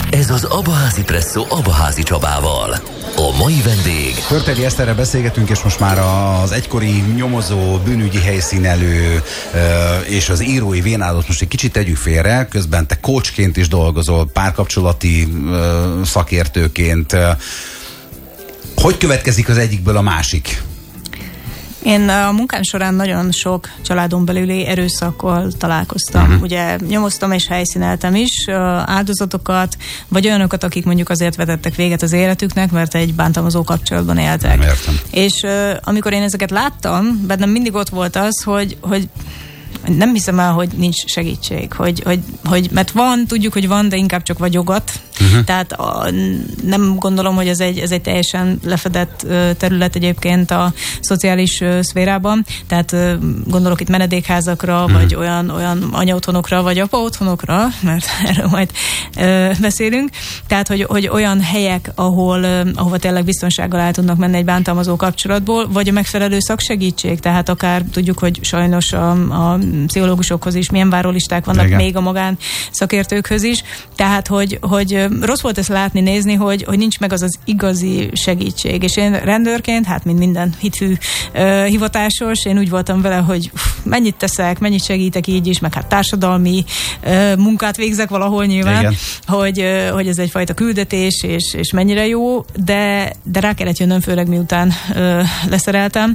Ez az Abaházi Presszó Abaházi Csabával. A mai vendég... Förtegi Eszterrel beszélgetünk, és most már az egykori nyomozó, bűnügyi helyszínelő és az írói vénádat most egy kicsit tegyük félre, közben te coachként is dolgozol, párkapcsolati szakértőként. Hogy következik az egyikből a másik? Én a munkám során nagyon sok családon belüli erőszakkal találkoztam. Ugye nyomoztam és helyszíneltem is áldozatokat, vagy olyanokat, akik mondjuk azért vetettek véget az életüknek, mert egy bántalmazó kapcsolatban éltek. Értem. És amikor én ezeket láttam, bennem mindig ott volt az, hogy nem hiszem el, hogy nincs segítség. Hogy mert van, tudjuk, hogy van, de inkább csak vagyogat. Tehát nem gondolom, hogy ez egy teljesen lefedett terület egyébként a szociális szférában. Tehát gondolok itt menedékházakra, vagy olyan anyaotthonokra, vagy apaotthonokra, mert erről majd beszélünk. Tehát, hogy olyan helyek, ahova tényleg biztonsággal el tudnak menni egy bántalmazó kapcsolatból, vagy a megfelelő szaksegítség. Tehát akár tudjuk, hogy sajnos a pszichológusokhoz is milyen várólisták vannak, igen, még a magán szakértőkhöz is. Tehát, hogy rossz volt ezt látni, nézni, hogy nincs meg az igazi segítség. És én rendőrként, hát mint minden hitű hivatásos, én úgy voltam vele, hogy mennyit teszek, mennyit segítek így is, meg hát társadalmi munkát végzek valahol nyilván, hogy ez egyfajta küldetés, és mennyire jó, de rá kellett jönnöm, főleg miután leszereltem,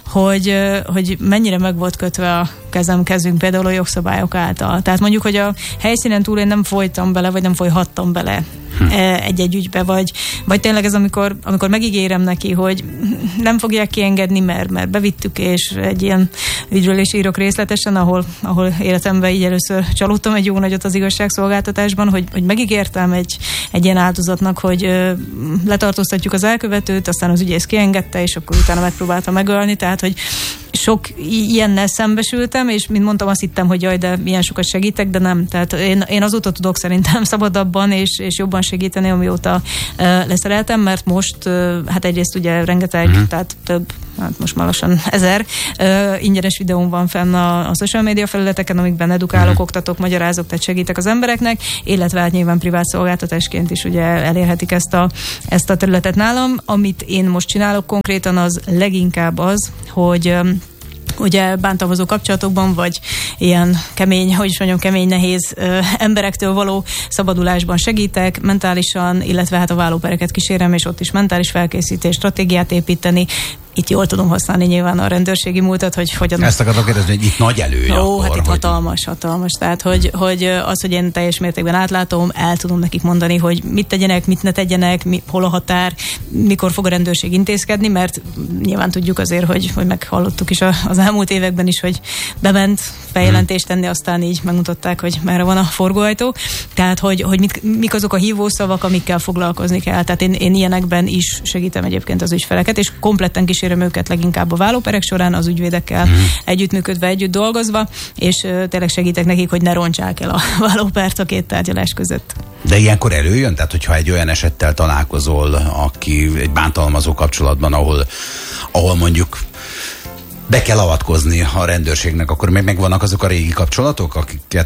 hogy mennyire meg volt kötve a kezünk például a jogszabályok által. Tehát mondjuk, hogy a helyszínen túl én nem folytam bele, vagy nem folyhattam bele egy-egy ügybe, vagy tényleg ez, amikor megígérem neki, hogy nem fogják kiengedni, mert bevittük, és egy ilyen ügyről is írok részletesen, ahol életemben így először csalódtam egy jó nagyot az igazságszolgáltatásban, hogy megígértem egy ilyen áldozatnak, hogy letartóztatjuk az elkövetőt, aztán az ügyész kiengedte, és akkor utána megpróbálta megölni, tehát, hogy sok ilyennel szembesültem, és mint mondtam, azt hittem, hogy jaj, de milyen sokat segítek, de nem. Tehát én azóta tudok szerintem szabadabban és jobban segíteni, amióta leszereltem, mert most, hát egyrészt ugye rengeteg, tehát több, hát most már lassan 1000 ingyenes videóm van fenn a social media felületeken, amikben edukálok, oktatok, magyarázok, tehát segítek az embereknek, illetve hát nyilván privát szolgáltatásként is ugye elérhetik ezt a területet nálam. Amit én most csinálok konkrétan, az leginkább az, hogy ugye bántalmazó kapcsolatokban, vagy ilyen kemény, kemény, nehéz emberektől való szabadulásban segítek, mentálisan, illetve hát a vállópereket kísérem, és ott is mentális felkészítés, stratégiát építeni. Itt jól tudom használni nyilván a rendőrségi múltat, hogy hogyan... Ezt akarok kérdezni, hogy itt nagy előny akkor. Hát itt hatalmas. Tehát, hogy én teljes mértékben átlátom, el tudom nekik mondani, hogy mit tegyenek, mit ne tegyenek, hol a határ, mikor fog a rendőrség intézkedni, mert nyilván tudjuk azért, hogy meghallottuk is az elmúlt években is, hogy bement feljelentést tenni, aztán így megmutatták, hogy merre van a forgóajtó. Tehát, hogy mik azok a hívószavak, amikkel foglalkozni kell. Tehát én ilyenekben is segítem egyébként az ügyfeleket, és kompletten kísérem őket leginkább a vállóperek során, az ügyvédekkel együttműködve, együtt dolgozva, és tényleg segítek nekik, hogy ne rontsák el a vállópert a két tárgyalás között. De ilyenkor előjön? Tehát, hogyha egy olyan esettel találkozol, aki egy bántalmazó kapcsolatban, ahol mondjuk be kell avatkozni a rendőrségnek, akkor még megvannak azok a régi kapcsolatok,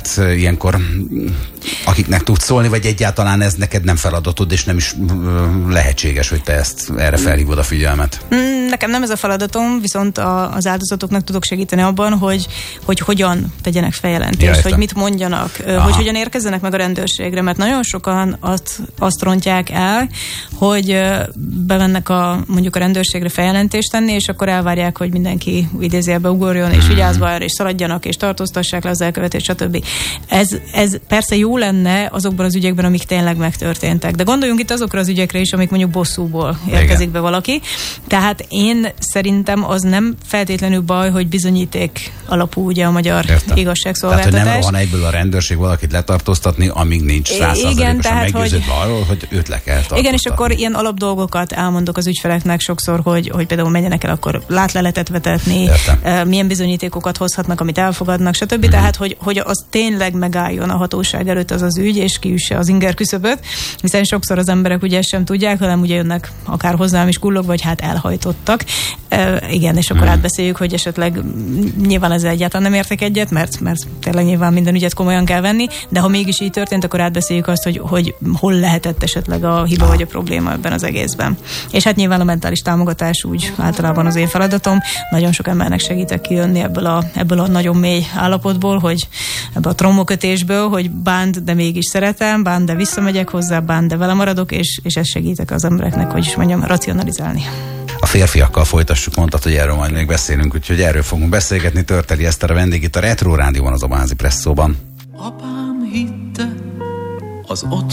akiknek tudsz szólni, vagy egyáltalán ez neked nem feladatod, és nem is lehetséges, hogy te erre felhívod a figyelmet? Nekem nem ez a feladatom, viszont az áldozatoknak tudok segíteni abban, hogy hogyan tegyenek feljelentést, hogy mit mondjanak, hogy hogyan érkezzenek meg a rendőrségre, mert nagyon sokan azt rontják el, hogy bemennek mondjuk a rendőrségre feljelentést tenni, és akkor elvárják, hogy mindenki idézőjelbe ugorjon, és vigyázva erre, és szaladjanak, és tartóztassák le az elkövetést, stb. Ez persze jó lenne azokban az ügyekben, amik tényleg megtörténtek. De gondoljunk itt azokra az ügyekre is, amik mondjuk bosszúból érkezik be valaki. Tehát én szerintem az nem feltétlenül baj, hogy bizonyíték alapú ugye a magyar igazságszolgáltatás. Tehát, hogy nem rohan egyből a rendőrség valakit letartóztatni, amíg nincs 100%-osan meggyőződve arról, hogy őt le kell tartóztatni. Igen, és akkor ilyen alapdolgokat elmondok az ügyfeleknek sokszor, hogy például menjenek el akkor látleletet vetetni, tenni, milyen bizonyítékokat hozhatnak, amit elfogadnak, stb. Tehát, hogy az tényleg megálljon a hatóság előtt az ügy, és kiüsse az inger küszöböt, hiszen sokszor az emberek ugye ezt sem tudják, hanem ugye jönnek akár hozzám is kullog, vagy hát elhajtottak. Igen, és akkor átbeszéljük, hogy esetleg nyilván ezzel egyáltalán nem értek egyet, mert tényleg nyilván minden ügyet komolyan kell venni, de ha mégis így történt, akkor átbeszéljük azt, hogy hol lehetett esetleg a hiba vagy a probléma ebben az egészben. És hát nyilván a mentális támogatás úgy általában az én feladatom. Nagyon sok embernek segítek kijönni ebből a nagyon mély állapotból, hogy ebből a traumakötésből, hogy bánt, de mégis szeretem, bánt, de visszamegyek hozzá, bánt, de vele maradok, és ezt segítek az embereknek, hogy is mondjam, racionalizálni. A férfiakkal folytassuk, mondtad, hogy erről majd még beszélünk, úgyhogy erről fogunk beszélgetni. Törteli Eszter a vendég itt a Retro Rádióban, az Abaházi Presszóban. Apám hitte az